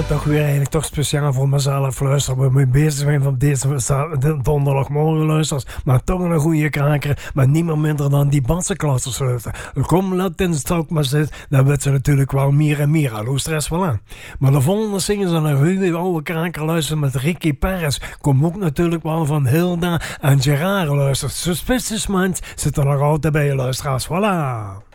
toch weer eigenlijk toch speciaal voor mezelf luisteren. We mee bezig zijn van deze donderdagmorgen luisters. Maar toch een goede kraker. Maar niemand minder dan die bassenklassen sluiten. Kom, laat in stok maar zitten. Dan werd ze natuurlijk wel meer en meer. Hallo, stress wel aan. Maar de volgende zingen ze een goede oude kraker luisteren met Ricky Perez. Kom ook natuurlijk wel van Hilda en Gerard luisteren. Suspicious Minds zitten er nog altijd bij je luisteraars. Voilà.